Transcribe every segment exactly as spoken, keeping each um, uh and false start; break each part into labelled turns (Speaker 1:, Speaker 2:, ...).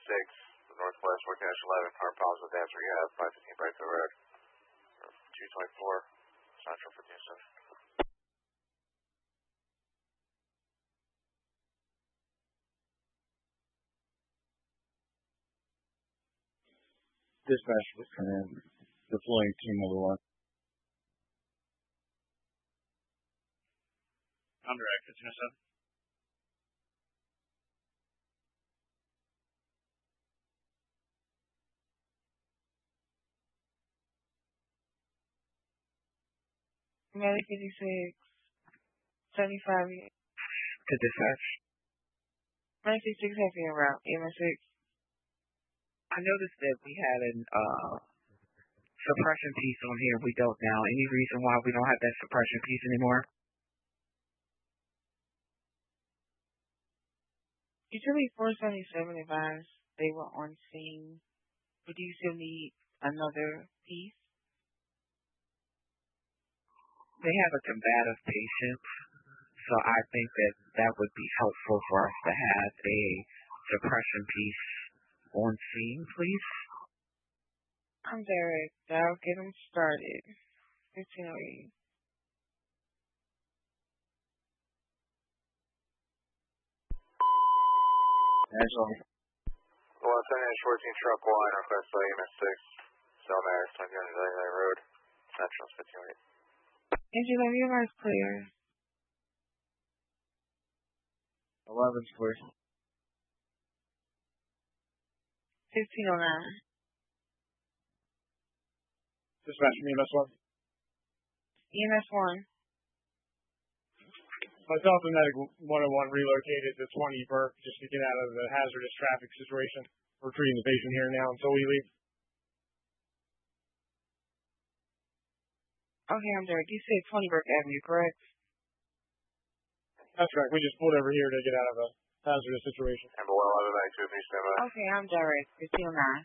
Speaker 1: six, Northwest four eleven, car problems with Dance Rehab, five fifteen Brightville Road. two twenty-four, Central for Houston.
Speaker 2: Dispatch was command deploying team number one.
Speaker 3: I'm direct, fifteen oh seven.
Speaker 4: Mary fifty-six, seventy-five.
Speaker 5: To dispatch.
Speaker 4: Mary fifty-six has been around, M S six.
Speaker 5: I noticed that we had an uh, suppression piece on here. We don't now. Any reason why we don't have that suppression piece anymore?
Speaker 4: Usually four seventy-seven advised they were on scene. But do you still need another piece?
Speaker 5: They have a combative patient, so I think that that would be helpful for us to have a suppression piece on scene, please.
Speaker 4: I'm Derek. I'll get them started. fifteen oh eight.
Speaker 2: Angela.
Speaker 1: Well, ten fourteen truck one, request by M S six, Selmax, twenty hundred Road, Central fifteen oh eight.
Speaker 4: Angela, your line's clear.
Speaker 2: eleven's clear.
Speaker 4: fifteen oh nine.
Speaker 2: Dispatch me, M S one.
Speaker 4: E M S one.
Speaker 2: Myself and Medic one oh one relocated to twenty Burke just to get out of the hazardous traffic situation. We're treating the patient here now until we leave.
Speaker 4: Okay, I'm Derek. You said twenty Burke Avenue, correct?
Speaker 2: That's correct. We just pulled over here to get out of a hazardous situation.
Speaker 1: Number one eleven, back to me, stand by.
Speaker 4: Okay, I'm Derek. fifteen oh nine.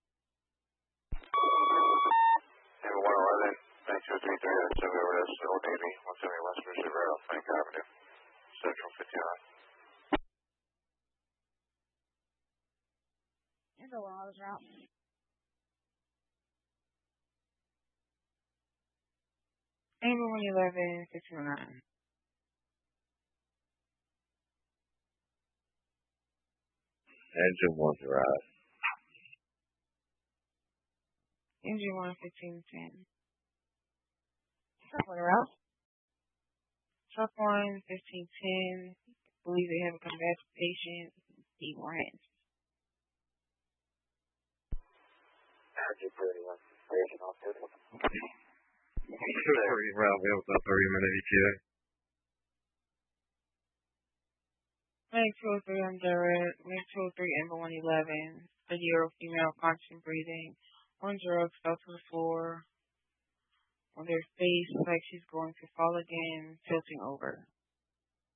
Speaker 1: Number one eleven, back to three three, that's seven over to Old Navy, one seventy West Pursuit Road, Frank Avenue, Central fifteen oh nine.
Speaker 4: And the wall is out. Number one eleven, fifteen oh nine.
Speaker 6: Engine one's right.
Speaker 4: Engine one, fifteen ten. Truck one out. Truck one, fifteen ten. Believe they have a combative patient. He ran.
Speaker 1: Engine thirty-one, station off thirty.
Speaker 6: thirty round, we have about thirty minute E T A.
Speaker 4: Meg two oh three, I'm Derek. Meg two oh three, Amber one eleven. A year of female constant breathing. On drugs, fell to the floor. On their face, like she's going to fall again, tilting over.